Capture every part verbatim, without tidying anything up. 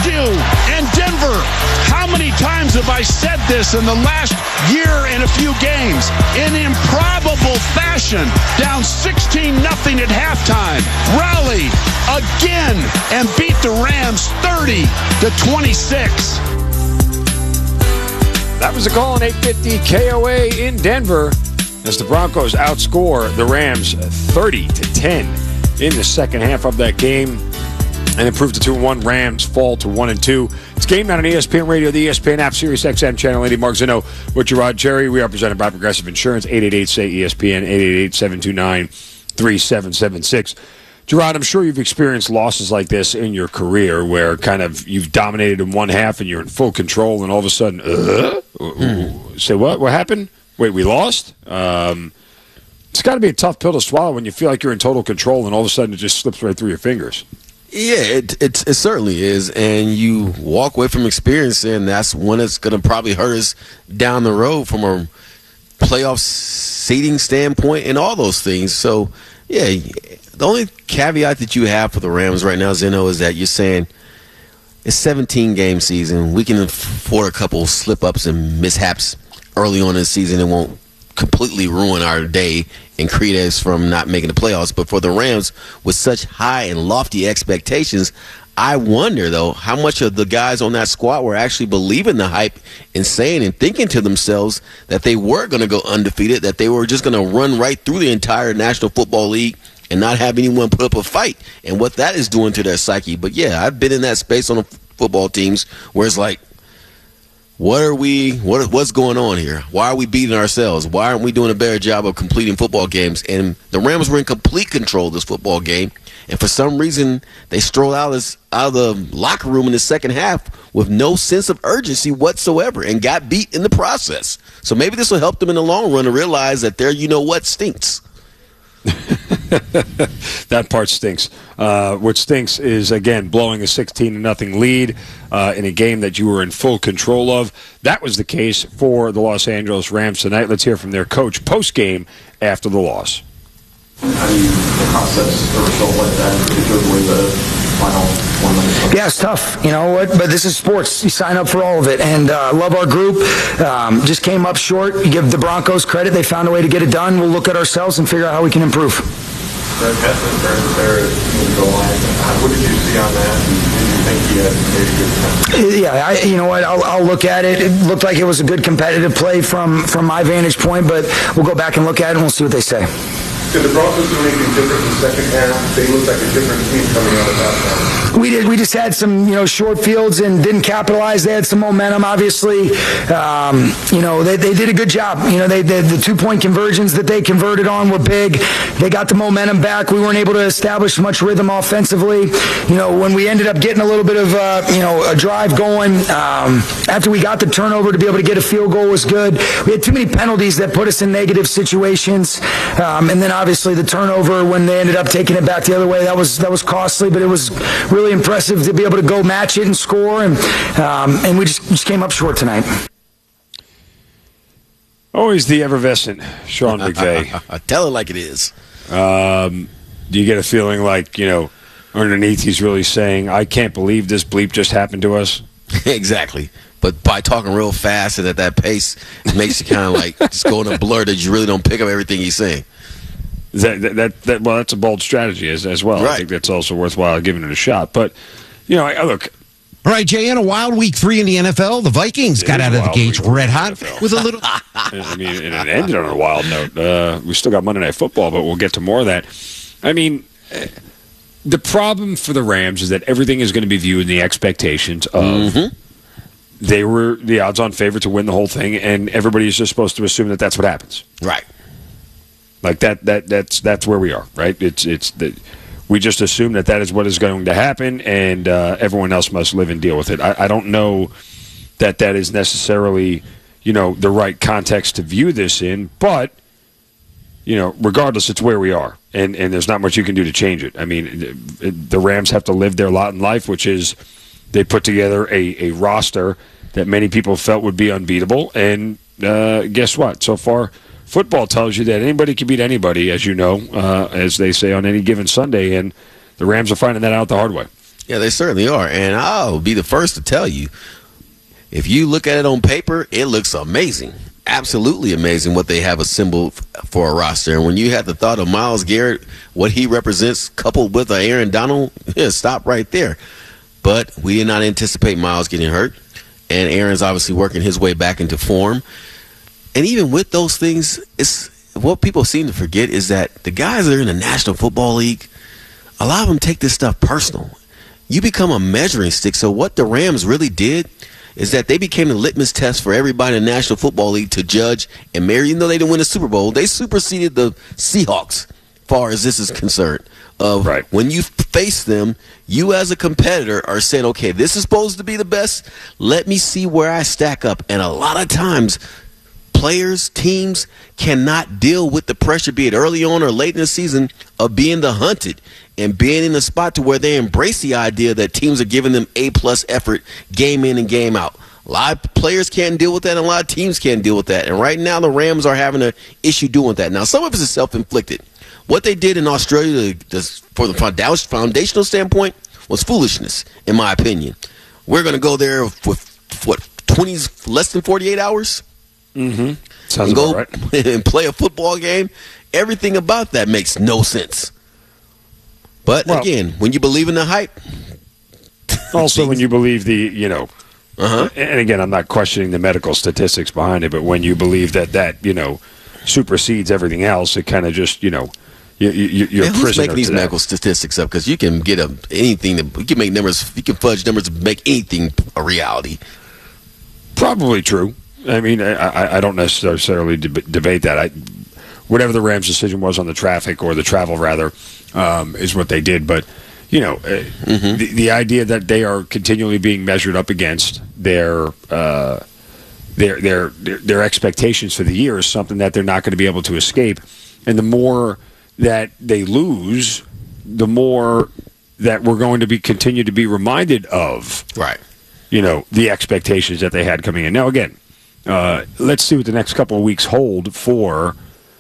you. And Denver, how many times have I said this in the last year and a few games? In improbable fashion, down sixteen nothing at halftime. Rally again and beat the Rams thirty to twenty-six. That was a call on eight fifty K O A in Denver as the Broncos outscore the Rams thirty to ten in the second half of that game and improve to two and one. Rams fall to one and two. It's Game Night on E S P N Radio, the E S P N app, Sirius X M Channel eighty. Mark Zinno with Gerard Jerry. We are presented by Progressive Insurance. eight eight eight, S A Y, E S P N, eight eight eight, seven two nine, three seven seven six. Gerard, I'm sure you've experienced losses like this in your career where kind of you've dominated in one half and you're in full control and all of a sudden, uh, hmm. say what? What happened? Wait, we lost? Um, it's got to be a tough pill to swallow when you feel like you're in total control and all of a sudden it just slips right through your fingers. Yeah, it, it, it certainly is. And you walk away from experience, and that's when it's going to probably hurt us down the road from a playoff seeding standpoint and all those things. So, yeah, the only caveat that you have for the Rams right now, Zeno, is that you're saying it's a seventeen-game season. We can afford a couple slip-ups and mishaps early on in the season. It won't completely ruin our day and create us from not making the playoffs. But for the Rams, with such high and lofty expectations, I wonder, though, how much of the guys on that squad were actually believing the hype and saying and thinking to themselves that they were going to go undefeated, that they were just going to run right through the entire National Football League and not have anyone put up a fight, and what that is doing to their psyche. But, yeah, I've been in that space on the football teams where it's like, What are we? What what's going on here? Why are we beating ourselves? Why aren't we doing a better job of completing football games? And the Rams were in complete control of this football game, and for some reason they strolled out of, out of the locker room in the second half with no sense of urgency whatsoever and got beat in the process. So maybe this will help them in the long run to realize that their you know what stinks. That part stinks. Uh, what stinks is, again, blowing a sixteen to nothing lead uh, in a game that you were in full control of. That was the case for the Los Angeles Rams tonight. Let's hear from their coach post-game after the loss. How do you process a result like that, particularly with the final one minute? Yeah, it's tough, you know what, but this is sports. You sign up for all of it, and uh, love our group. Um, just came up short. You give the Broncos credit. They found a way to get it done. We'll look at ourselves and figure out how we can improve. Greg Hessman, Greg there in the goal line. What did you see on that? Did you think he had made a good Yeah, I, you know what, I'll, I'll look at it. It looked like it was a good competitive play from, from my vantage point, but we'll go back and look at it and we'll see what they say. Did the Broncos do anything different in the second half? They looked like a different team coming out of that time. We did. We just had some, you know, short fields and didn't capitalize. They had some momentum, obviously. Um, you know, they, they did a good job. You know, they, they the two-point conversions that they converted on were big. They got the momentum back. We weren't able to establish much rhythm offensively. You know, when we ended up getting a little bit of, uh, you know, a drive going, um, after we got the turnover to be able to get a field goal was good. We had too many penalties that put us in negative situations. Um, and then obviously the turnover when they ended up taking it back the other way, that was that was costly, but it was really impressive to be able to go match it and score, and um, and we just, just came up short tonight. Always the effervescent Sean McVay. Tell it like it is. Um, do you get a feeling like, you know, underneath he's really saying, I can't believe this bleep just happened to us? Exactly. But by talking real fast and at that pace, it makes you kind of like just go in a blur that you really don't pick up everything he's saying. That, that, that, that well, that's a bold strategy as, as well. Right. I think that's also worthwhile giving it a shot. But, you know, I, look. All right, Jay, in a wild week three in the N F L, the Vikings got out of the gates red hot with a little. I mean, and it ended on a wild note. Uh, we still got Monday Night Football, but we'll get to more of that. I mean, the problem for the Rams is that everything is going to be viewed in the expectations of mm-hmm. they were the odds-on favorite to win the whole thing, and everybody is just supposed to assume that that's what happens. Right. Like that, that that's that's where we are, right? It's it's the, we just assume that that is what is going to happen, and uh, everyone else must live and deal with it. I, I don't know that that is necessarily, you know, the right context to view this in, but you know, regardless, it's where we are, and and there's not much you can do to change it. I mean, the Rams have to live their lot in life, which is they put together a, a roster that many people felt would be unbeatable, and uh, guess what? So far, football tells you that anybody can beat anybody, as you know, uh, as they say on any given Sunday, and the Rams are finding that out the hard way. Yeah, they certainly are. And I'll be the first to tell you, if you look at it on paper, it looks amazing. Absolutely amazing what they have assembled for a roster. And when you have the thought of Myles Garrett, what he represents, coupled with Aaron Donald, yeah, stop right there. But we did not anticipate Myles getting hurt. And Aaron's obviously working his way back into form. And even with those things, it's what people seem to forget is that the guys that are in the National Football League, a lot of them take this stuff personal. You become a measuring stick. So what the Rams really did is that they became the litmus test for everybody in the National Football League to judge and measure. Even though they didn't win the Super Bowl, they superseded the Seahawks as far as this is concerned. Of right. When you face them, you as a competitor are saying, okay, this is supposed to be the best. Let me see where I stack up. And a lot of times, players, teams cannot deal with the pressure, be it early on or late in the season, of being the hunted and being in a spot to where they embrace the idea that teams are giving them A-plus effort game in and game out. A lot of players can't deal with that, and a lot of teams can't deal with that. And right now, the Rams are having an issue doing that. Now, some of it is self-inflicted. What they did in Australia, for the foundational standpoint, was foolishness, in my opinion. We're going to go there with, what, twenty, less than forty-eight hours? Mm-hmm. Sounds and go about right. and play a football game. Everything about that makes no sense. But well, again, when you believe in the hype, also when you believe the, you know, uh-huh. and again, I'm not questioning the medical statistics behind it, but when you believe that that, you know, supersedes everything else, it kind of just, you know, you, you, you're Man, a prisoner. Who's making these to medical that. statistics up? Because you can get a, anything, that, you can make numbers, you can fudge numbers to make anything a reality. Probably true. I mean, I, I don't necessarily deb- debate that. I, whatever the Rams' decision was on the traffic or the travel, rather, um, is what they did. But, you know, uh, mm-hmm. the, the idea that they are continually being measured up against their, uh, their their their their expectations for the year is something that they're not going to be able to escape. And the more that they lose, the more that we're going to be continue to be reminded of, right? You know, the expectations that they had coming in. Now, again, uh, let's see what the next couple of weeks hold for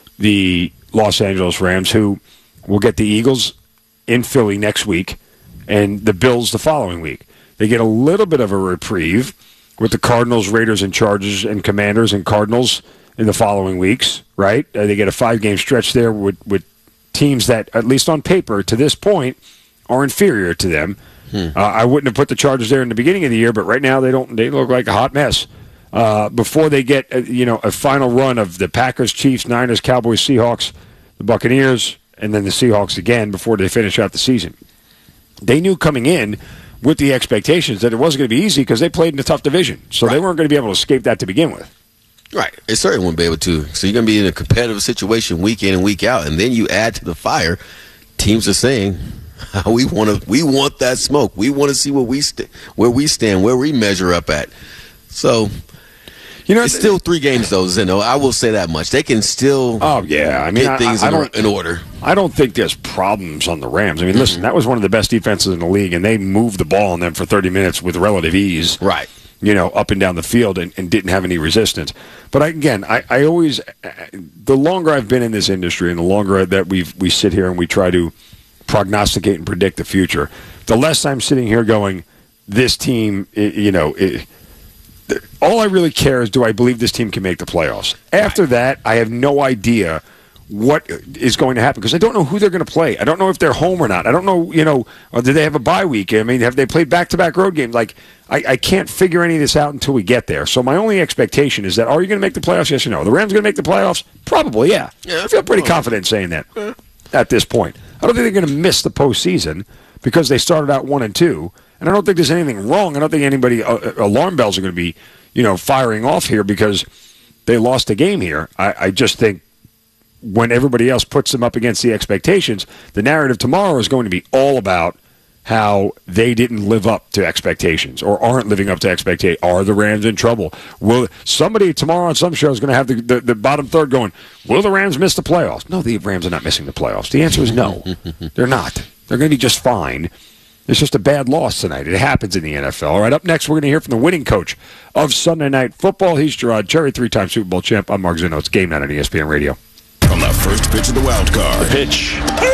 the Los Angeles Rams, who will get the Eagles in Philly next week and the Bills the following week. They get a little bit of a reprieve with the Cardinals, Raiders, and Chargers, and Commanders and Cardinals in the following weeks, right? Uh, they get a five-game stretch there with, with teams that, at least on paper, to this point, are inferior to them. Hmm. Uh, I wouldn't have put the Chargers there in the beginning of the year, but right now they don't. They look like a hot mess. Uh, before they get, uh, you know, a final run of the Packers, Chiefs, Niners, Cowboys, Seahawks, the Buccaneers, and then the Seahawks again before they finish out the season. They knew coming in with the expectations that it wasn't going to be easy because they played in a tough division. So right. They weren't going to be able to escape that to begin with. Right. It certainly wouldn't be able to. So you're going to be in a competitive situation week in and week out, and then you add to the fire, teams are saying, we want to, we want that smoke. We want to see where we, st- where we stand, where we measure up at. So... You know, it's still three games, though, Zeno. I will say that much. They can still oh, yeah. I mean, get things I, I in, in order. I don't think there's problems on the Rams. I mean, mm-hmm. listen, that was one of the best defenses in the league, and they moved the ball on them for thirty minutes with relative ease. Right. You know, up and down the field and, and didn't have any resistance. But, I, again, I, I always – the longer I've been in this industry and the longer that we we sit here and we try to prognosticate and predict the future, the less I'm sitting here going, this team, you know it, – all I really care is, do I believe this team can make the playoffs? After right. that, I have no idea what is going to happen because I don't know who they're going to play. I don't know if they're home or not. I don't know, you know, or do they have a bye week? I mean, have they played back-to-back road games? Like, I, I can't figure any of this out until we get there. So my only expectation is that, are you going to make the playoffs? Yes or no? The Rams going to make the playoffs? Probably, yeah. yeah I feel pretty confident saying that yeah. at this point. I don't think they're going to miss the postseason because they started out one and two. And I don't think there's anything wrong. I don't think anybody uh, alarm bells are going to be, you know, firing off here because they lost a game here. I, I just think when everybody else puts them up against the expectations, the narrative tomorrow is going to be all about how they didn't live up to expectations or aren't living up to expectations. Are the Rams in trouble? Will somebody tomorrow on some show is going to have the, the, the bottom third going, will the Rams miss the playoffs? No, the Rams are not missing the playoffs. The answer is no. They're not. They're going to be just fine. It's just a bad loss tonight. It happens in the N F L. All right, up next, we're going to hear from the winning coach of Sunday Night Football. He's Gerard Cherry, three-time Super Bowl champ. I'm Mark Zeno. It's Game Night on E S P N Radio. From the first pitch of the wild card. The pitch.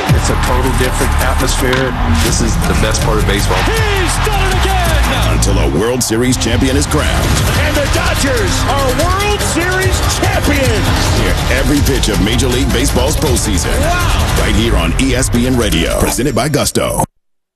It's a total different atmosphere. This is the best part of baseball. He's done it again! Until a World Series champion is crowned. And the Dodgers are World Series champions! Hear every pitch of Major League Baseball's postseason. Wow! Right here on E S P N Radio. Presented by Gusto.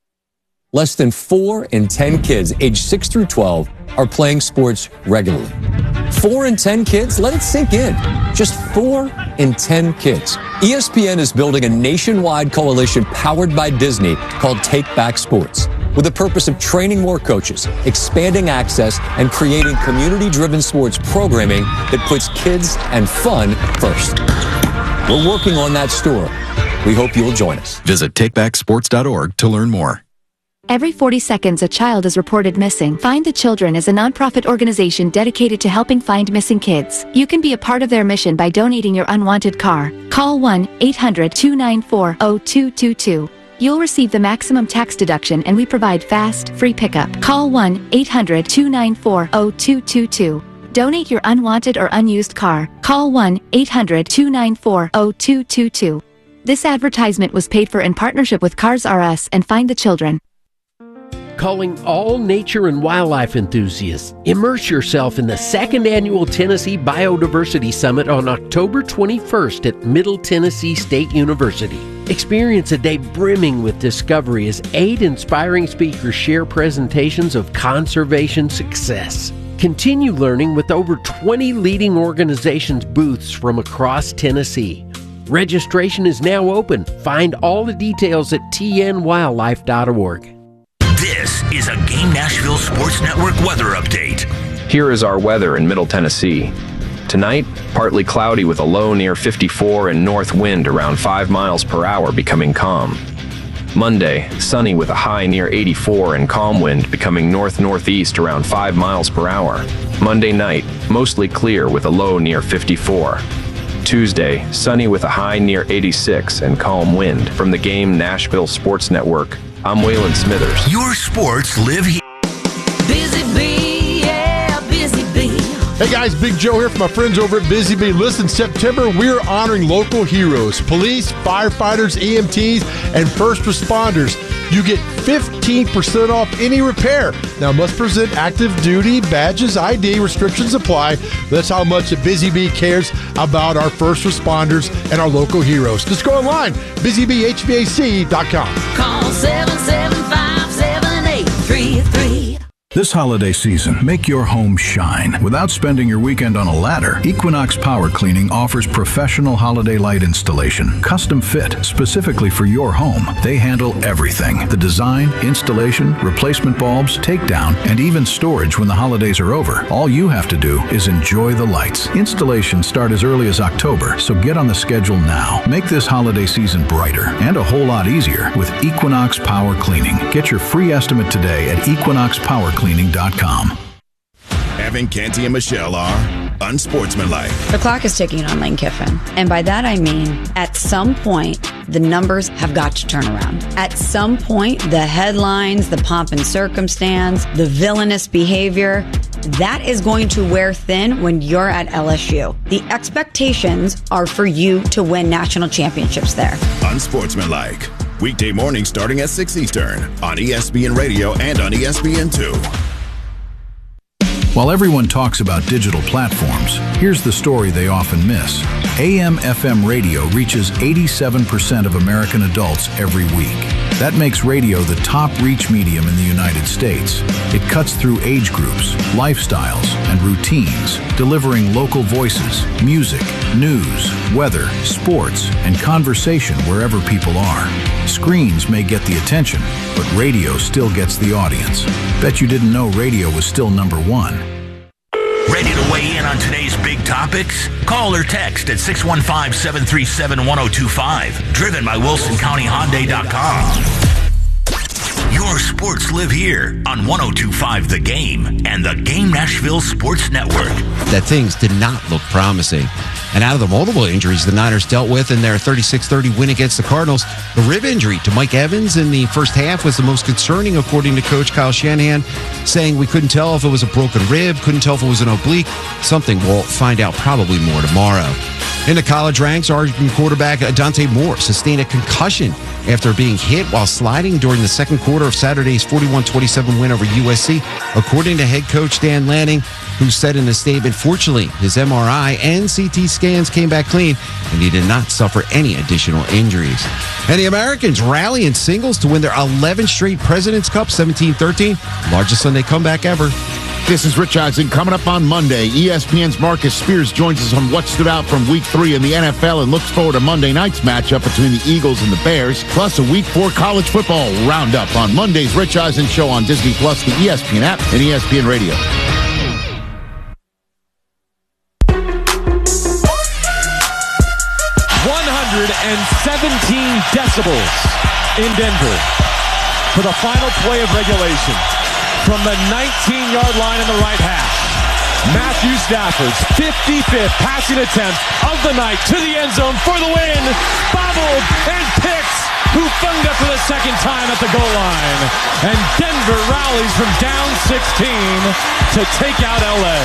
Less than four in ten kids aged six through twelve are playing sports regularly. Four in ten kids? Let it sink in. Just four in ten kids. E S P N is building a nationwide coalition powered by Disney called Take Back Sports, with the purpose of training more coaches, expanding access, and creating community-driven sports programming that puts kids and fun first. We're working on that story. We hope you'll join us. Visit take back sports dot org to learn more. Every forty seconds, a child is reported missing. Find the Children is a nonprofit organization dedicated to helping find missing kids. You can be a part of their mission by donating your unwanted car. Call one eight hundred two nine four zero two two two. You'll receive the maximum tax deduction, and we provide fast, free pickup. Call one eight hundred two nine four zero two two two. Donate your unwanted or unused car. Call one eight hundred two nine four zero two two two. This advertisement was paid for in partnership with Cars R Us and Find the Children. Calling all nature and wildlife enthusiasts. Immerse yourself in the second annual Tennessee Biodiversity Summit on October twenty-first at Middle Tennessee State University. Experience a day brimming with discovery as eight inspiring speakers share presentations of conservation success. Continue learning with over twenty leading organizations' booths from across Tennessee. Registration is now open. Find all the details at t n wildlife dot org. This is a Game Nashville Sports Network weather update. Here is our weather in Middle Tennessee. Tonight, partly cloudy with a low near fifty-four and north wind around five miles per hour becoming calm. Monday, sunny with a high near eighty-four and calm wind becoming north-northeast around five miles per hour. Monday night, mostly clear with a low near fifty-four. Tuesday, sunny with a high near eighty-six and calm wind. From the Game Nashville Sports Network, I'm Waylon Smithers. Your sports live here. Busy Bee, yeah, Busy Bee. Hey guys, Big Joe here from my friends over at Busy Bee. Listen, September, we're honoring local heroes, police, firefighters, E M Ts, and first responders. You get fifteen percent off any repair. Now, must present active duty badges, I D, restrictions apply. That's how much Busy Bee cares about our first responders and our local heroes. Just go online, busy bee h v a c dot com. Call seven seven five, seven eight three three. This holiday season, make your home shine without spending your weekend on a ladder. Equinox Power Cleaning offers professional holiday light installation, custom fit specifically for your home. They handle everything: the design, installation, replacement bulbs, takedown, and even storage when the holidays are over. All you have to do is enjoy the lights. Installations start as early as October, so get on the schedule now. Make this holiday season brighter and a whole lot easier with Equinox Power Cleaning. Get your free estimate today at equinox power cleaning dot com. Evan Canty and Michelle are unsportsmanlike. The clock is ticking on Lane Kiffin. And by that I mean, at some point, the numbers have got to turn around. At some point, the headlines, the pomp and circumstance, the villainous behavior, that is going to wear thin when you're at L S U. The expectations are for you to win national championships there. Unsportsmanlike. Weekday mornings starting at six Eastern on E S P N Radio and on E S P N two. While everyone talks about digital platforms, here's the story they often miss. A M F M radio reaches eighty-seven percent of American adults every week. That makes radio the top reach medium in the United States. It cuts through age groups, lifestyles, and routines, delivering local voices, music, news, weather, sports, and conversation wherever people are. Screens may get the attention, but radio still gets the audience. Bet you didn't know radio was still number one. Ready to weigh in on today's big topics? Call or text at six one five, seven three seven, one oh two five. Driven by Wilson County Hyundai dot com. Your sports live here on one oh two five The Game and the Game Nashville Sports Network. That things did not look promising. And out of the multiple injuries the Niners dealt with in their thirty-six thirty win against the Cardinals, the rib injury to Mike Evans in the first half was the most concerning, according to Coach Kyle Shanahan, saying we couldn't tell if it was a broken rib, couldn't tell if it was an oblique, something we'll find out probably more tomorrow. In the college ranks, Oregon quarterback Dante Moore sustained a concussion after being hit while sliding during the second quarter of Saturday's forty-one twenty-seven win over U S C, according to head coach Dan Lanning, who said in a statement, fortunately, his M R I and C T scans came back clean, and he did not suffer any additional injuries. And the Americans rally in singles to win their eleventh straight President's Cup, seventeen thirteen, largest Sunday comeback ever. This is Rich Eisen. Coming up on Monday, E S P N's Marcus Spears joins us on what stood out from Week three in the N F L and looks forward to Monday night's matchup between the Eagles and the Bears, plus a Week four college football roundup on Monday's Rich Eisen Show on Disney Plus, the E S P N app, and E S P N Radio. one hundred seventeen decibels in Denver for the final play of regulation. From the nineteen-yard line in the right half, Matthew Stafford's fifty-fifth passing attempt of the night to the end zone for the win. Bobbled and picks Hufanga for the second time at the goal line. And Denver rallies from down sixteen to take out L A.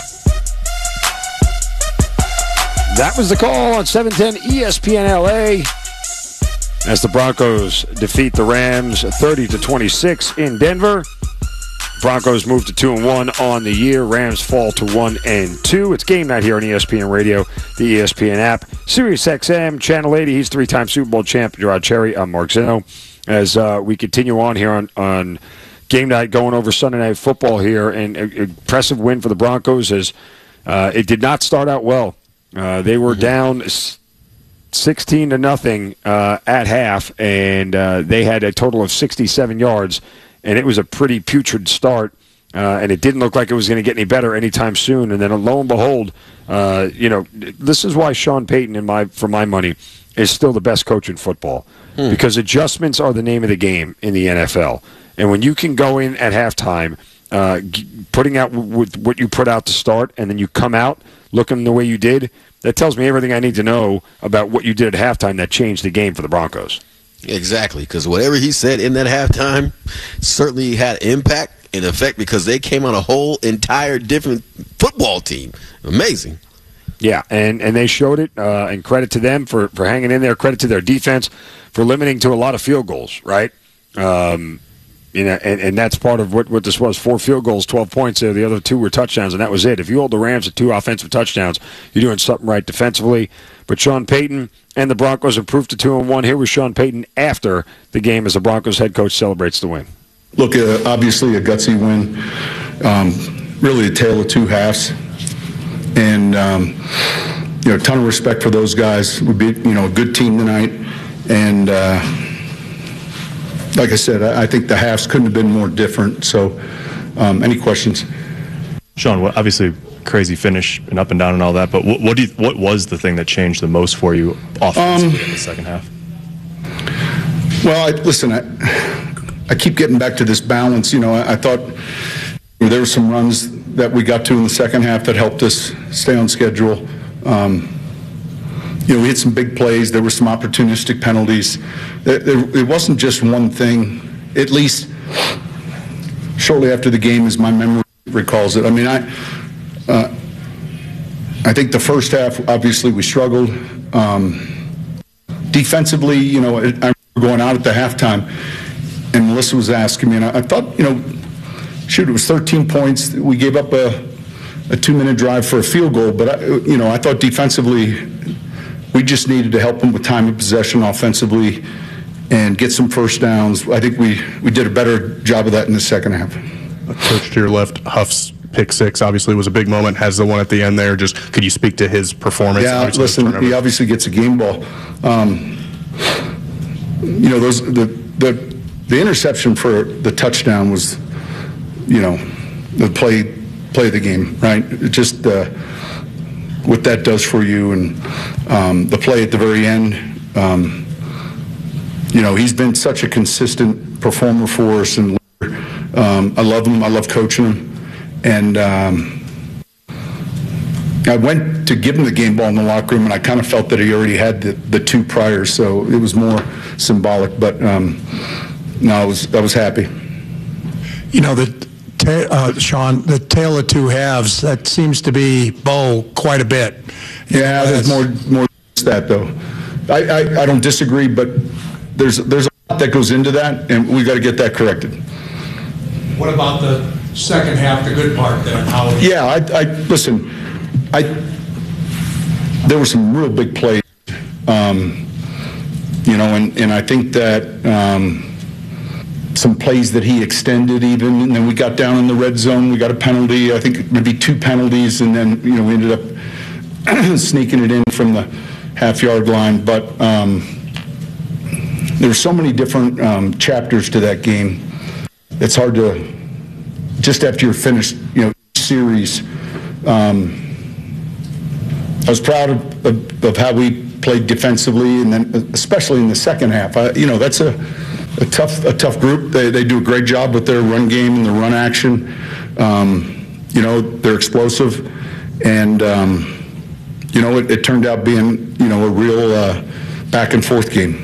That was the call on seven ten E S P N L A as the Broncos defeat the Rams thirty to twenty-six in Denver. Broncos move to two and one on the year. Rams fall to one and two. It's game night here on E S P N Radio, the E S P N app, Sirius X M, Channel eighty. He's three-time Super Bowl champ Gerard Cherry. I'm Mark Zeno. As uh, we continue on here on, on game night, going over Sunday Night Football here, and an impressive win for the Broncos as uh, it did not start out well. Uh, they were mm-hmm. down sixteen to nothing uh, at half, and uh, they had a total of sixty-seven yards. And it was a pretty putrid start, uh, and it didn't look like it was going to get any better anytime soon. And then, lo and behold, uh, you know, this is why Sean Payton, in my for my money, is still the best coach in football. Hmm. Because adjustments are the name of the game in the N F L. And when you can go in at halftime, uh, g- putting out w- with what you put out to start, and then you come out looking the way you did, that tells me everything I need to know about what you did at halftime that changed the game for the Broncos. Exactly, because whatever he said in that halftime certainly had impact and effect because they came on a whole entire different football team. Amazing. Yeah, and, and they showed it, uh, and credit to them for, for hanging in there, credit to their defense for limiting to a lot of field goals, right? Um, you know, and, and that's part of what, what this was, four field goals, twelve points there. The other two were touchdowns, and that was it. If you hold the Rams to two offensive touchdowns, you're doing something right defensively. But Sean Payton and the Broncos improved to two and one. Here was Sean Payton after the game as the Broncos head coach celebrates the win. Look, uh, obviously a gutsy win. Um, really a tale of two halves. And, um, you know, a ton of respect for those guys. We beat, you know, a good team tonight. And, uh, like I said, I, I think the halves couldn't have been more different. So, um, any questions? Sean, well, obviously crazy finish and up and down and all that, but what, what do you, what was the thing that changed the most for you offensively um, in the second half? Well, I, listen, I, I keep getting back to this balance. You know, I, I thought there were some runs that we got to in the second half that helped us stay on schedule. Um, you know, we had some big plays. There were some opportunistic penalties. It, it, it wasn't just one thing, at least shortly after the game, as my memory recalls it. I mean, I uh, I think the first half, obviously, we struggled. Um, defensively, you know, I remember going out at the halftime, and Melissa was asking me, and I, I thought, you know, shoot, it was thirteen points. We gave up a, a two-minute drive for a field goal, but, I, you know, I thought defensively we just needed to help them with time of possession offensively and get some first downs. I think we, we did a better job of that in the second half. Coach, to your left, Huff's pick six obviously was a big moment, has the one at the end there. Just could you speak to his performance? Yeah, listen, he obviously gets a game ball. Um, you know, those the, the the interception for the touchdown was, you know, the play play of the game, right? It just uh, what that does for you, and um, the play at the very end. Um, you know, he's been such a consistent performer for us, and um, I love him. I love coaching him. And um, I went to give him the game ball in the locker room, and I kind of felt that he already had the, the two prior, so it was more symbolic. But um, no, I was I was happy. You know, the ta- uh, Sean, the tale of two halves. That seems to be Bo quite a bit. Yeah, there's more more to that though. I, I, I don't disagree, but there's there's a lot that goes into that, and we got to get that corrected. What about the second half, the good part then? How Yeah, I, I listen. I there were some real big plays, um, you know, and, and I think that um, some plays that he extended even, and then we got down in the red zone. We got a penalty. I think maybe two penalties, and then you know we ended up sneaking it in from the half yard line. But um, there were so many different um, chapters to that game. It's hard to just after you're finished, you know, series. Um, I was proud of, of, of how we played defensively, and then especially in the second half. I, you know, that's a, a tough a tough group. They they do a great job with their run game and their run action. Um, you know, they're explosive, and um, you know, it, it turned out being you know a real uh, back and forth game.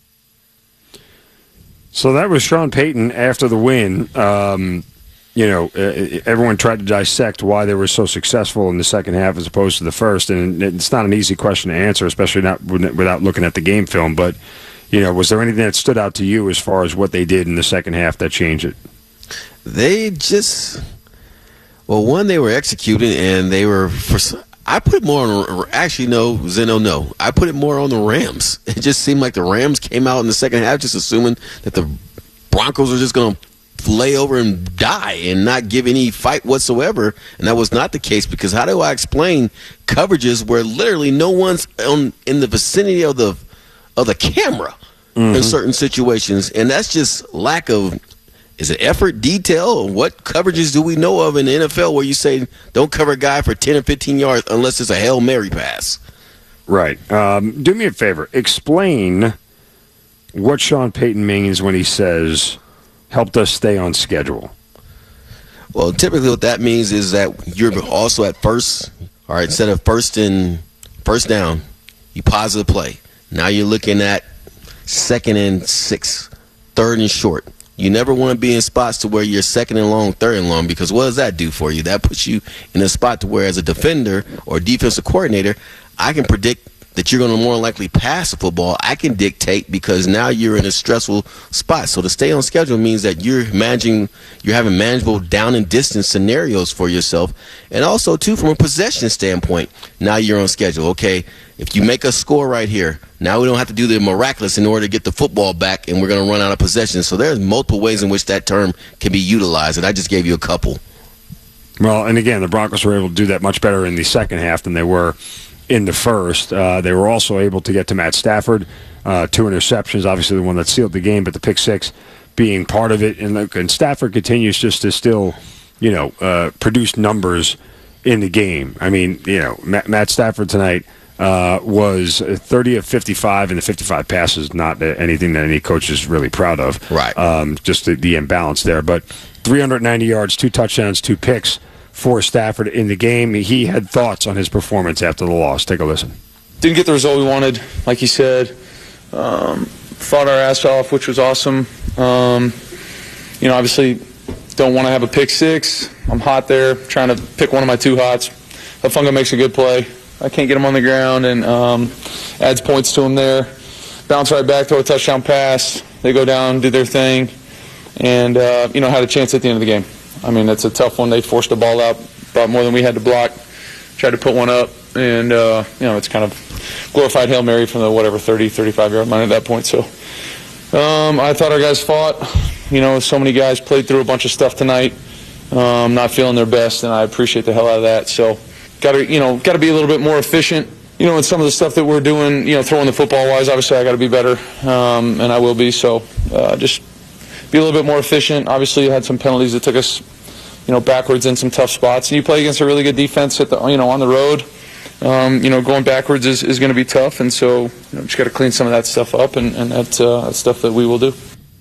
So that was Sean Payton after the win. Um, you know, uh, everyone tried to dissect why they were so successful in the second half as opposed to the first, and it's not an easy question to answer, especially not without looking at the game film. But, you know, was there anything that stood out to you as far as what they did in the second half that changed it? They just, well, one, they were executing, and they were, for, I put it more on, actually, no, Zeno, no. I put it more on the Rams. It just seemed like the Rams came out in the second half just assuming that the Broncos were just going to lay over and die and not give any fight whatsoever, and that was not the case, because how do I explain coverages where literally no one's on, in the vicinity of the of the camera mm-hmm. in certain situations, and that's just lack of, is it effort, detail, or what coverages do we know of in the N F L where you say don't cover a guy for ten or fifteen yards unless it's a Hail Mary pass? Right. Um, do me a favor. Explain what Sean Payton means when he says helped us stay on schedule. Well, typically what that means is that you're also at first, all right, instead of first and first down, you pause the play. Now you're looking at second and six, third and short. You never want to be in spots to where you're second and long, third and long, because what does that do for you? That puts you in a spot to where as a defender or defensive coordinator, I can predict that you're going to more likely pass the football. I can dictate because now you're in a stressful spot. So to stay on schedule means that you're managing, you're having manageable down and distance scenarios for yourself. And also, too, from a possession standpoint, now you're on schedule. Okay, if you make a score right here, now we don't have to do the miraculous in order to get the football back, and we're going to run out of possession. So there's multiple ways in which that term can be utilized, and I just gave you a couple. Well, and again, the Broncos were able to do that much better in the second half than they were in the first. Uh, they were also able to get to Matt Stafford, uh, two interceptions, obviously the one that sealed the game, but the pick six being part of it. And, look, and Stafford continues just to still, you know, uh, produce numbers in the game. I mean, you know, Matt, Matt Stafford tonight uh, was thirty of fifty-five, and the fifty-five passes not anything that any coach is really proud of. Right. Um, just the, the imbalance there. But three hundred ninety yards, two touchdowns, two picks for Stafford in the game. He had thoughts on his performance after the loss. Take a listen. Didn't get the result we wanted, like you said. Um, fought our ass off, which was awesome. Um, you know, obviously don't want to have a pick six. I'm hot there, trying to pick one of my two hots. Hufanga makes a good play. I can't get him on the ground, and um, adds points to him there. Bounce right back, throw a touchdown pass. They go down, do their thing, and, uh, you know, had a chance at the end of the game. I mean, it's a tough one. They forced the ball out about more than we had to block. Tried to put one up, and, uh, you know, it's kind of glorified Hail Mary from the, whatever, thirty, thirty-five-yard line at that point. So um, I thought our guys fought. You know, so many guys played through a bunch of stuff tonight, um, not feeling their best, and I appreciate the hell out of that. So got to, you know, got to be a little bit more efficient. You know, in some of the stuff that we're doing, you know, throwing the football-wise, obviously I got to be better, um, and I will be. So uh, just be a little bit more efficient. Obviously, you had some penalties that took us, you know, backwards in some tough spots. And you play against a really good defense at the, you know, on the road. Um, you know, going backwards is, is going to be tough, and so you know, just got to clean some of that stuff up, and, and that, uh, that's stuff that we will do.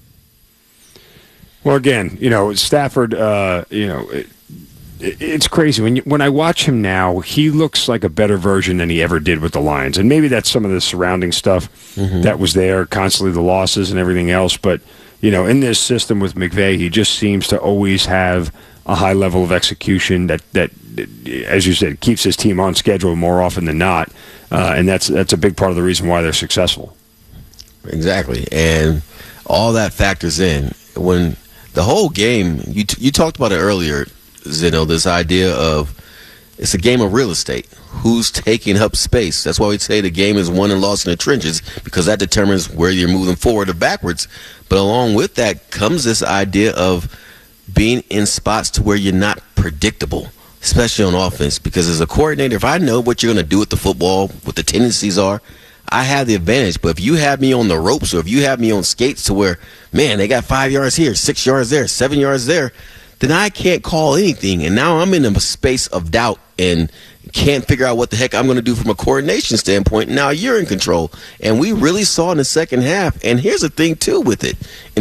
Well, again, you know, Stafford, uh, you know, it, it's crazy. When you, when I watch him now, he looks like a better version than he ever did with the Lions. And maybe that's some of the surrounding stuff mm-hmm. that was there, constantly the losses and everything else. But you know, in this system with McVay, he just seems to always have a high level of execution that, that as you said, keeps his team on schedule more often than not. Uh, and that's that's a big part of the reason why they're successful. Exactly. And all that factors in. When the whole game, you t- you talked about it earlier, Zeno, this idea of it's a game of real estate. Who's taking up space? That's why we say the game is won and lost in the trenches, because that determines where you're moving forward or backwards. But along with that comes this idea of being in spots to where you're not predictable, especially on offense. Because as a coordinator, if I know what you're going to do with the football, what the tendencies are, I have the advantage. But if you have me on the ropes, or if you have me on skates to where, man, they got five yards here, six yards there, seven yards there, then I can't call anything. And now I'm in a space of doubt and can't figure out what the heck I'm going to do from a coordination standpoint. Now you're in control. And we really saw in the second half. And here's the thing, too, with it.